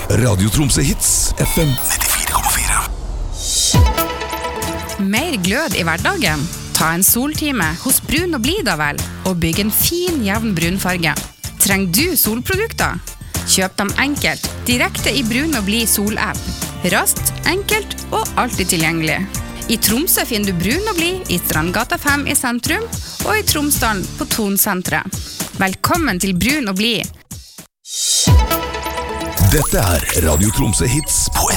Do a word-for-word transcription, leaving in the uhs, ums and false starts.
Radio Tromsø Hits, F M nittifire komma fire. Mer glød i hverdagen? Ta en soltime hos Brun og Blid da vel, og bygg en fin, jevn brunfarge. Trenger du solprodukter? Kjøp dem enkelt, direkte i Brun og Blid sol-app. Raskt, enkelt og alltid tilgjengelig. I Tromsø finner du Brun og Blid i Strandgata fem i sentrum, og i Tromsdalen på Tonsentret. Velkommen til Brun og Blid. Dette er Radio Tromsø Hits på